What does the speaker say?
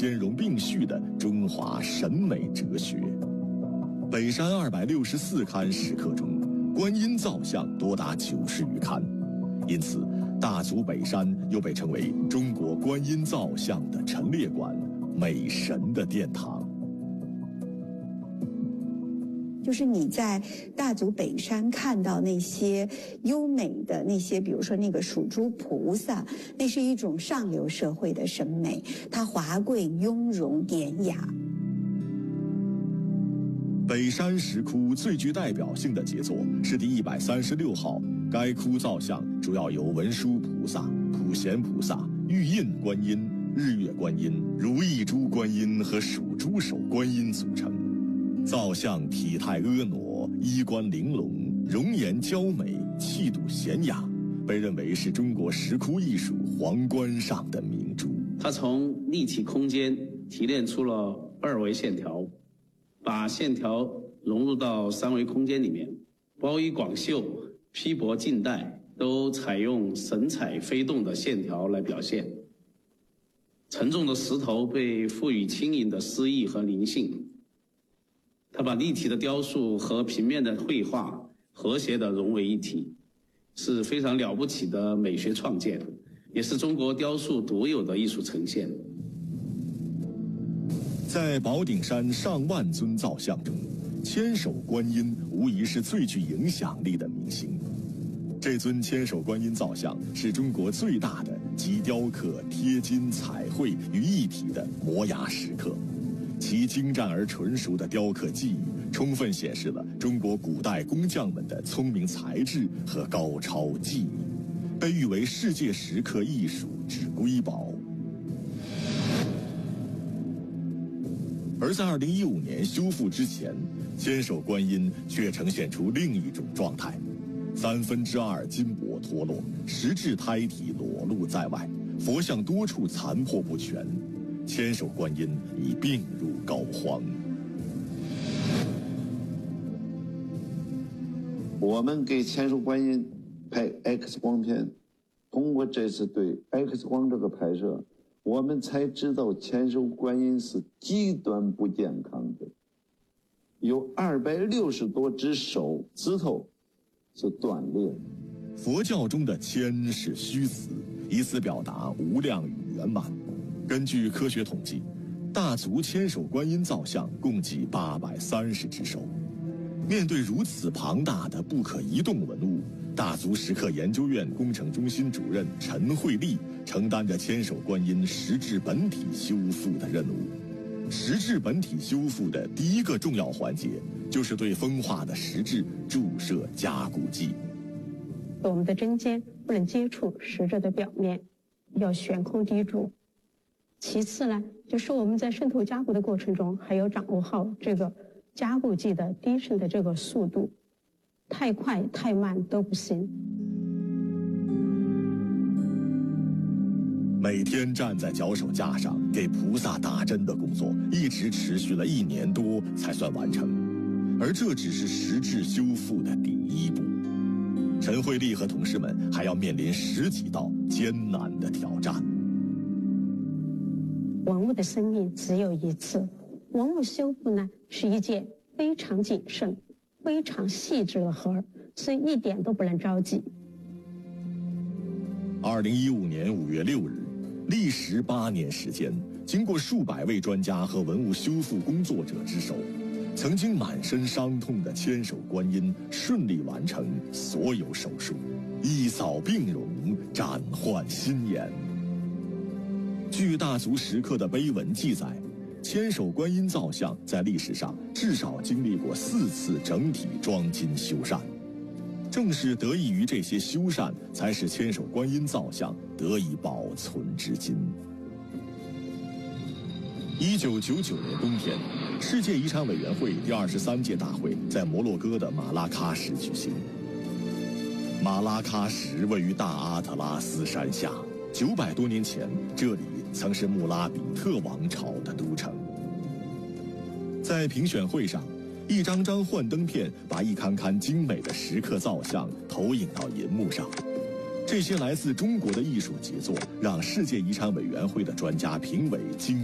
兼容并蓄的中华审美哲学。北山264龛石刻中，观音造像多达90余龛，因此大足北山又被称为中国观音造像的陈列馆、美神的殿堂。 就是你在大足北山看到那些优美的那些，比如说那个属猪菩萨，那是一种上流社会的审美，它华贵、雍容、典雅。 北山石窟最具代表性的杰作是第136号，该窟造像主要由文殊菩萨、普贤菩萨、玉印观音、日月观音、如意珠观音和属猪手观音组成。造像体态婀娜，衣冠玲珑，容颜娇美，气度娴雅，被认为是中国石窟艺术皇冠上的明珠。 它从立体空间提炼出了2维线条，把线条融入到3维空间里面，包衣广袖、披帛尽带都采用神采飞动的线条来表现。沉重的石头被赋予轻盈的诗意和灵性。它把立体的雕塑和平面的绘画和谐地融为一体，是非常了不起的美学创建，也是中国雕塑独有的艺术呈现。 在宝顶山上万尊造像中，千手观音无疑是最具影响力的明星。这尊千手观音造像是中国最大的集雕刻、贴金、彩绘于一体的摩崖石刻。其精湛而纯熟的雕刻技艺，充分显示了中国古代工匠们的聪明才智和高超技艺，被誉为世界石刻艺术之瑰宝。而在2015年修复之前，千手观音却呈现出另一种状态：2/3金箔脱落，石质胎体裸露在外，佛像多处残破不全。千手观音已病入膏肓。 我们给千手观音拍 X 光片，通过这次对 X 光这个拍摄，我们才知道千手观音是极端不健康的，有260多只手指头是断裂。 佛教中的千是虚词，以此表达无量与圆满。根据科学统计，大足千手观音造像共计830只手。面对如此庞大的不可移动文物，大足石刻研究院工程中心主任陈慧丽承担着千手观音石质本体修复的任务。石质本体修复的第一个重要环节，就是对风化的石质注射加固剂。 我们的针尖不能接触石质的表面，要悬空滴注。其次呢，就是我们在渗透加固的过程中，还要掌握好这个加固剂的滴渗的这个速度，太快太慢都不行。 每天站在脚手架上给菩萨打针的工作，一直持续了1年多才算完成，而这只是石质修复的第一步。陈慧丽和同事们还要面临10几道艰难的挑战。 文物的生命只有一次，文物修复呢是一件非常谨慎、非常细致的活儿，所以一点都不能着急。 2015年5月6日，历时8年时间，经过数百位专家和文物修复工作者之手，曾经满身伤痛的千手观音顺利完成所有手术，一扫病容，展焕新颜。据大足石刻的碑文记载，千手观音造像在历史上至少经历过4次整体装金修缮。正是得益于这些修缮，才使千手观音造像得以保存至今。1999年冬天，世界遗产委员会第23届大会在摩洛哥的马拉喀什举行。马拉喀什位于大阿特拉斯山下，900多年前，这里曾是穆拉比特王朝的都城。在评选会上，一张张幻灯片把一刊刊精美的石刻造像投影到银幕上。这些来自中国的艺术杰作，让世界遗产委员会的专家评委惊